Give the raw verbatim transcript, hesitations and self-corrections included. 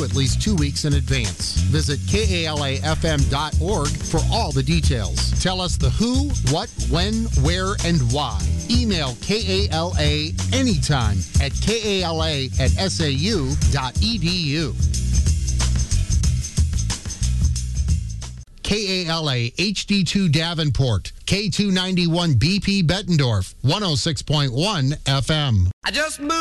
due at least two weeks in advance. Visit K A L A F M dot org for all the details. Tell us the who, what, when, where, and why. Email K A L A anytime at K A L A at S A U dot E D U. K A L A H D two Davenport, K two ninety-one B P Bettendorf, one oh six point one F M. I just moved.